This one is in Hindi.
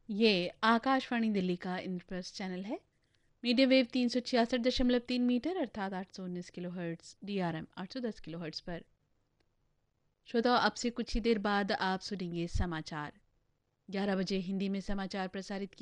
ये आकाशवाणी दिल्ली का इंद्रप्रस्थ चैनल है। मीडियम वेव 366.3 मीटर अर्थात 819 kilo hertz, DRM 810 kilo hertz पर। श्रोताओ, अब से कुछ ही देर बाद आप सुनेंगे समाचार। 11 बजे हिंदी में समाचार प्रसारित